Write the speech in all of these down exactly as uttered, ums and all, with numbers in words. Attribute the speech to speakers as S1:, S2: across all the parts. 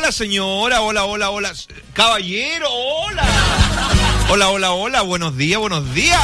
S1: Hola, señora. Hola, hola, hola. Caballero, hola. Hola, hola, hola. Buenos días, buenos días.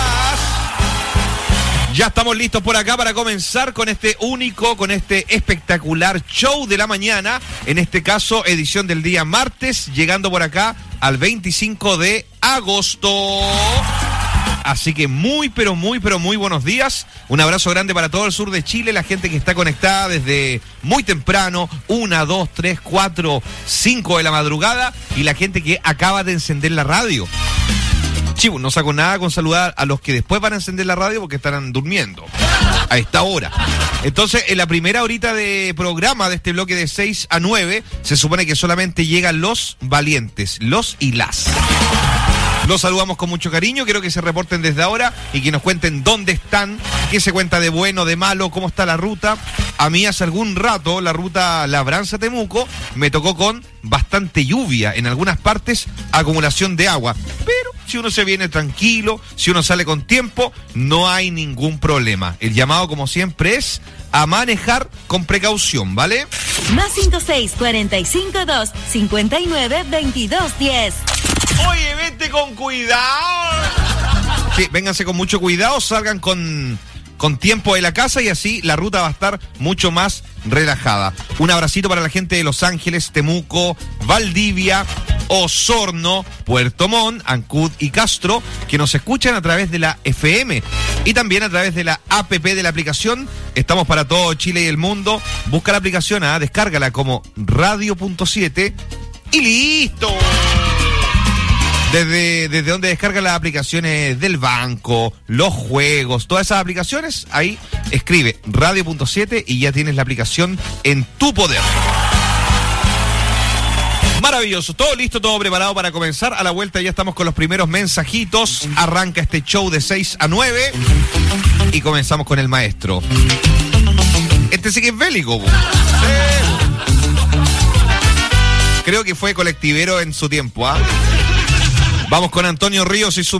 S1: Ya estamos listos por acá para comenzar con este único, con este espectacular show de la mañana. En este caso, edición del día martes, llegando por acá al veinticinco de agosto. Así que muy, pero muy, pero muy buenos días. Un abrazo grande para todo el sur de Chile, la gente que está conectada desde muy temprano, una, dos, tres, cuatro, cinco de la madrugada, y la gente que acaba de encender la radio. Chivo, no saco nada con saludar a los que después van a encender la radio porque estarán durmiendo a esta hora. Entonces, en la primera horita de programa de este bloque de seis a nueve, se supone que solamente llegan los valientes, los y las. Los saludamos con mucho cariño, quiero que se reporten desde ahora y que nos cuenten dónde están, qué se cuenta de bueno, de malo, cómo está la ruta. A mí hace algún rato la ruta Labranza-Temuco me tocó con bastante lluvia, en algunas partes acumulación de agua, pero si uno se viene tranquilo, si uno sale con tiempo, no hay ningún problema. El llamado, como siempre, es a manejar con precaución, ¿vale?
S2: Más cinco seis, cuatro cinco dos, cinco nueve, veintidós diez.
S1: Oye, vete con cuidado. Sí, vénganse con mucho cuidado, salgan con, con tiempo de la casa y así la ruta va a estar mucho más relajada. Un abracito para la gente de Los Ángeles, Temuco, Valdivia, Osorno, Puerto Montt, Ancud y Castro, que nos escuchan a través de la F M y también a través de la A P P de la aplicación. Estamos para todo Chile y el mundo. Busca la aplicación, ¿eh? Descárgala como radio punto siete y listo. Desde, desde donde descarga las aplicaciones del banco, los juegos, todas esas aplicaciones, ahí escribe radio punto siete y ya tienes la aplicación en tu poder. Maravilloso, todo listo, todo preparado para comenzar. A la vuelta ya estamos con los primeros mensajitos. Arranca este show de seis a nueve y comenzamos con el maestro. Este sí que es bélico. Creo que fue colectivero en su tiempo, ¿ah? ¿eh? Vamos con Antonio Ríos y su